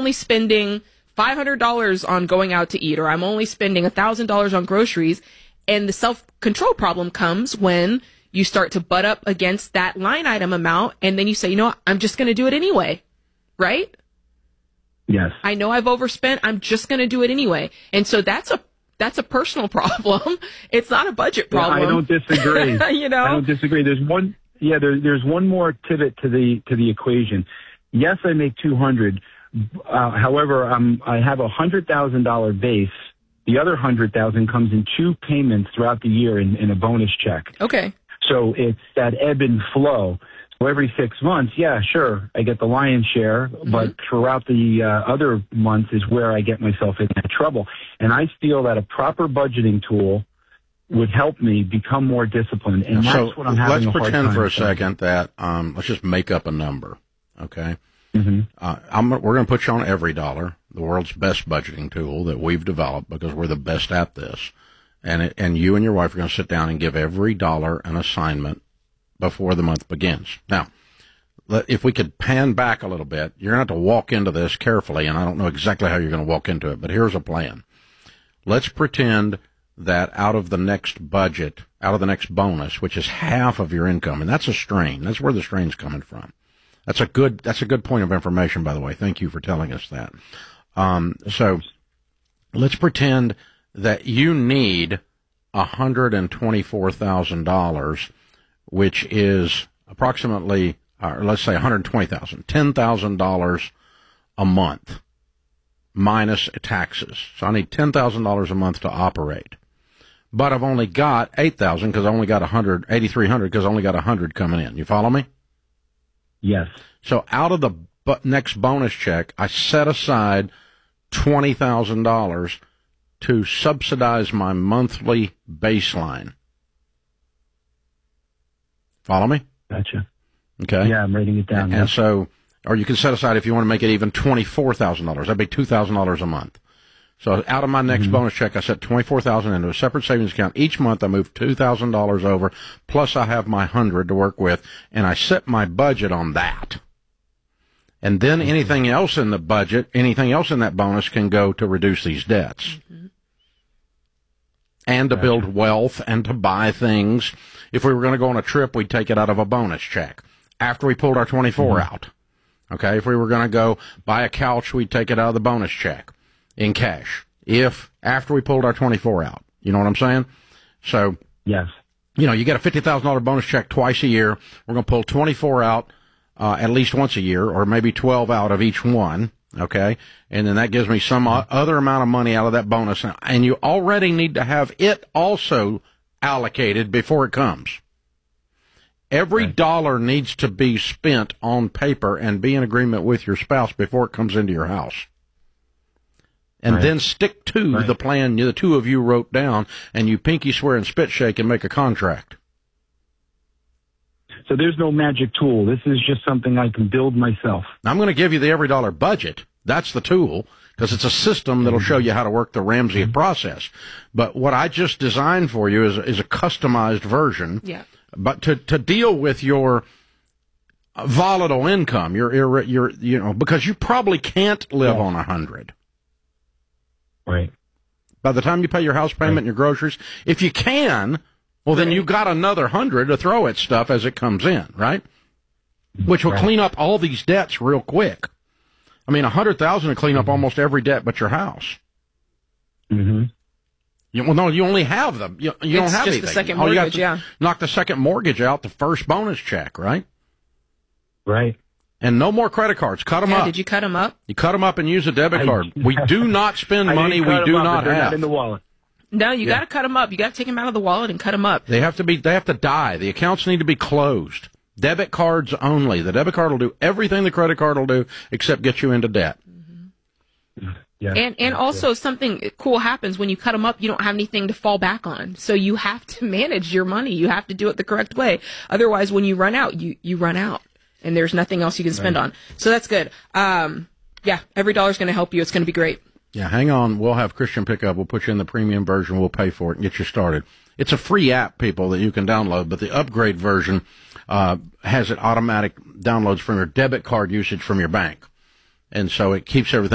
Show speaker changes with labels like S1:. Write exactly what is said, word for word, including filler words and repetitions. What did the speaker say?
S1: only spending five hundred dollars on going out to eat, or I'm only spending one thousand dollars on groceries. And the self-control problem comes when you start to butt up against that line item amount, and then you say, you know what, I'm just going to do it anyway, right?
S2: Yes.
S1: I know I've overspent. I'm just going to do it anyway. And so that's a that's a personal problem. It's not a budget problem.
S2: Yeah, I don't disagree.
S1: you know,
S2: I don't disagree. There's one. Yeah, there, there's one more pivot to the to the equation. Yes, I make two hundred. Uh, however, um, I have a hundred thousand dollar base. The other hundred thousand comes in two payments throughout the year in, in a bonus check.
S1: Okay.
S2: So it's that ebb and flow. So every six months, yeah, sure, I get the lion's share, mm-hmm. but throughout the uh, other months is where I get myself in trouble. And I feel that a proper budgeting tool would help me become more disciplined. And
S3: so
S2: that's what I'm having a hard time.
S3: Let's pretend for a
S2: with.
S3: second that, um, let's just make up a number, okay?
S2: Mm-hmm.
S3: Uh, I'm, we're going to put you on Every Dollar, the world's best budgeting tool that we've developed because we're the best at this. And it, and you and your wife are going to sit down and give every dollar an assignment before the month begins. Now, if we could pan back a little bit, you're going to have to walk into this carefully, and I don't know exactly how you're going to walk into it, but here's a plan. Let's pretend that out of the next budget, out of the next bonus, which is half of your income, and that's a strain. That's where the strain's coming from. That's a good, that's a good point of information, by the way. Thank you for telling us that. Um, so let's pretend that you need one hundred twenty-four thousand dollars, which is approximately, or let's say one hundred twenty thousand dollars, ten thousand dollars a month minus taxes. So I need ten thousand dollars a month to operate. But I've only got eight thousand dollars because I only got one hundred, eighty-three hundred because I only got one hundred coming in. You follow me?
S2: Yes.
S3: So out of the bu- next bonus check, I set aside twenty thousand dollars to subsidize my monthly baseline. Follow me?
S2: Gotcha.
S3: Okay.
S2: Yeah, I'm writing it down.
S3: And,
S2: yeah.
S3: and so, or you can set aside if you want to make it even twenty-four thousand dollars. That'd be two thousand dollars a month. So out of my next mm-hmm. bonus check, I set twenty-four thousand dollars into a separate savings account. Each month I move two thousand dollars over, plus I have my one hundred dollars to work with, and I set my budget on that. And then mm-hmm. anything else in the budget, anything else in that bonus can go to reduce these debts. Mm-hmm. And to build wealth and to buy things. If we were going to go on a trip, we'd take it out of a bonus check after we pulled our twenty-four mm-hmm. out. Okay, if we were going to go buy a couch, we'd take it out of the bonus check in cash. If after we pulled our twenty-four out, you know what I'm saying? So,
S2: yes,
S3: you know, you get a fifty thousand dollars bonus check twice a year. We're going to pull twenty-four out uh, at least once a year, or maybe twelve out of each one. Okay, and then that gives me some other amount of money out of that bonus, and you already need to have it also allocated before it comes. Every right. dollar needs to be spent on paper and be in agreement with your spouse before it comes into your house. And right. then stick to right. the plan the two of you wrote down, and you pinky swear and spit shake and make a contract.
S2: So there's no magic tool. This is just something I can build myself.
S3: I'm going to give you the Every Dollar budget. That's the tool, because it's a system that'll show you how to work the Ramsey mm-hmm. process. But what I just designed for you is, is a customized version.
S1: Yeah.
S3: But to, to deal with your volatile income, your, your, your, you know, because you probably can't live yeah. on a hundred.
S2: Right.
S3: By the time you pay your house payment right. and your groceries, if you can, well, then you've got another hundred to throw at stuff as it comes in, right? Which will right. clean up all these debts real quick. I mean, a hundred thousand will clean up mm-hmm. almost every debt but your house.
S2: Mm-hmm.
S3: You, well, no, you only have them. You, you don't
S1: it's
S3: have
S1: just
S3: anything.
S1: the second
S3: All you
S1: mortgage,
S3: got to
S1: yeah.
S3: knock the second mortgage out, the first bonus check, right?
S2: Right.
S3: And no more credit cards. Cut them
S1: yeah,
S3: up.
S1: Did you cut them up?
S3: You cut them up and use a debit
S2: I,
S3: card. We do not spend money we do
S2: up,
S3: not
S2: have.
S3: have.
S2: In the wallet.
S1: No, you
S3: yeah.
S1: got to cut them up. You got to take them out of the wallet and cut them up.
S3: They have to be. They have to die. The accounts need to be closed. Debit cards only. The debit card will do everything the credit card will do except get you into debt.
S1: Mm-hmm. Yeah. And and also something cool happens when you cut them up. You don't have anything to fall back on, so you have to manage your money. You have to do it the correct way. Otherwise, when you run out, you you run out, and there's nothing else you can spend right. on. So that's good. Um, yeah, every dollar's going to help you. It's going to be great.
S3: Yeah, hang on. We'll have Christian pick up. We'll put you in the premium version. We'll pay for it and get you started. It's a free app, people, that you can download, but the upgrade version uh, has it automatic downloads from your debit card usage from your bank. And so it keeps everything